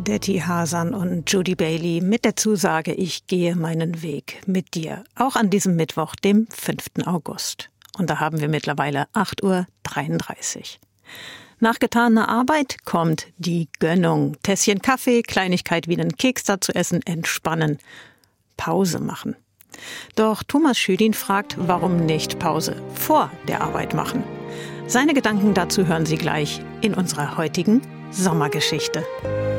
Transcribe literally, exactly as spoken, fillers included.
Detti Hasan und Judy Bailey mit der Zusage, ich gehe meinen Weg mit dir. Auch an diesem Mittwoch, dem fünften August. Und da haben wir mittlerweile acht Uhr dreiunddreißig. Nach getaner Arbeit kommt die Gönnung. Tässchen Kaffee, Kleinigkeit wie einen Keks dazu essen, entspannen. Pause machen. Doch Thomas Schüdin fragt, warum nicht Pause vor der Arbeit machen? Seine Gedanken dazu hören Sie gleich in unserer heutigen Sommergeschichte.